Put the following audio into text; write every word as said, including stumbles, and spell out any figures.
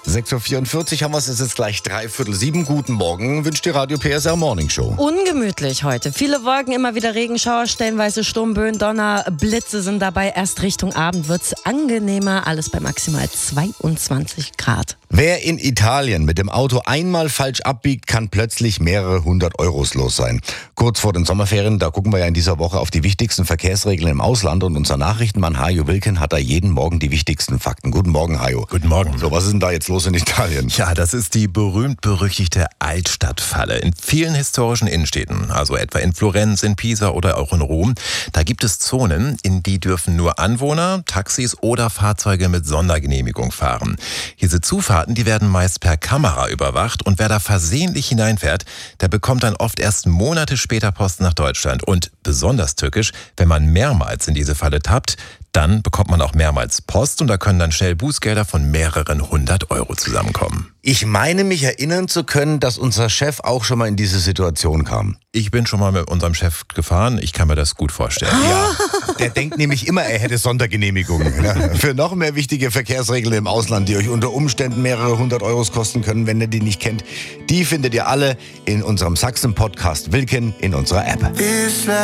sechs Uhr vierundvierzig haben wir es, es ist gleich dreiviertel sieben. Guten Morgen, wünscht die Radio P S R Morning Show. Ungemütlich heute. Viele Wolken, immer wieder Regenschauer, stellenweise Sturmböen, Donner, Blitze sind dabei. Erst Richtung Abend wird es angenehmer, alles bei maximal zweiundzwanzig Grad. Wer in Italien mit dem Auto einmal falsch abbiegt, kann plötzlich mehrere hundert Euros los sein. Kurz vor den Sommerferien, da gucken wir ja in dieser Woche auf die wichtigsten Verkehrsregeln im Ausland und unser Nachrichtenmann Hajo Wilken hat da jeden Morgen die wichtigsten Fakten. Guten Morgen, Hajo. Guten Morgen. So, was ist denn da jetzt los in Italien? Ja, das ist die berühmt-berüchtigte Altstadtfalle. In vielen historischen Innenstädten, also etwa in Florenz, in Pisa oder auch in Rom, da gibt es Zonen, in die dürfen nur Anwohner, Taxis oder Fahrzeuge mit Sondergenehmigung fahren. Diese Zufahrten, die werden meist per Kamera überwacht und wer da versehentlich hineinfährt, der bekommt dann oft erst Monate später Post nach Deutschland. Und besonders tückisch, wenn man mehrmals in diese Falle tappt, dann bekommt man auch mehrmals Post und da können dann schnell Bußgelder von mehreren hundert Euro zusammenkommen. Ich meine mich erinnern zu können, dass unser Chef auch schon mal in diese Situation kam. Ich bin schon mal mit unserem Chef gefahren, ich kann mir das gut vorstellen. Ja, der denkt nämlich immer, er hätte Sondergenehmigungen. Ja. Für noch mehr wichtige Verkehrsregeln im Ausland, die euch unter Umständen mehrere hundert Euros kosten können, wenn ihr die nicht kennt, die findet ihr alle in unserem Sachsen-Podcast Wilken in unserer App.